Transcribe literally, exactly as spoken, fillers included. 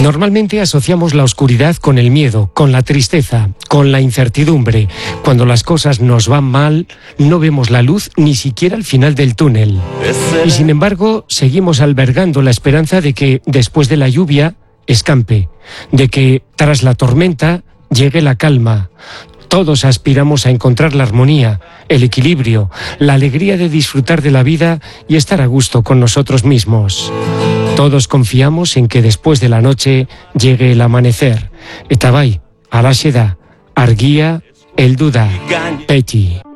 Normalmente asociamos la oscuridad con el miedo, con la tristeza, con la incertidumbre. Cuando las cosas nos van mal, no vemos la luz ni siquiera al final del túnel. Y sin embargo, seguimos albergando la esperanza de que después de la lluvia escampe, de que tras la tormenta llegue la calma. Todos aspiramos a encontrar la armonía, el equilibrio, la alegría de disfrutar de la vida y estar a gusto con nosotros mismos. Todos confiamos en que después de la noche llegue el amanecer. Eta bai, halaxe da, argia heldu da, beti.